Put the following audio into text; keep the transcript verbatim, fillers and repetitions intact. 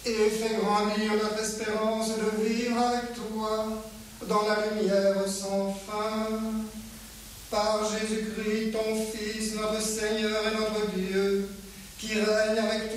et fais grandir notre espérance de vivre avec toi dans la lumière sans fin. Par Jésus-Christ, ton Fils, notre Seigneur et notre Dieu, qui règne avec